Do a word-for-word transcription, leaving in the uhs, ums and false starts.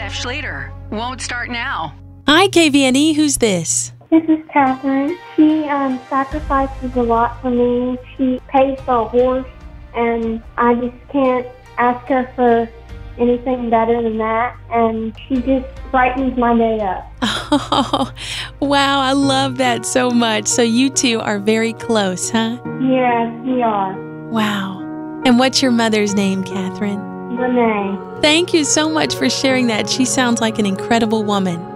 Jeff Schlueter. Won't start now. Hi, K V N E. Who's this? This is Catherine. She um, sacrifices a lot for me. She pays for a horse, and I just can't ask her for anything better than that. And she just brightens my day up. Oh, wow. I love that so much. So you two are very close, huh? Yes, we are. Wow. And what's your mother's name, Catherine? Renee. Thank you so much for sharing that. She sounds like an incredible woman.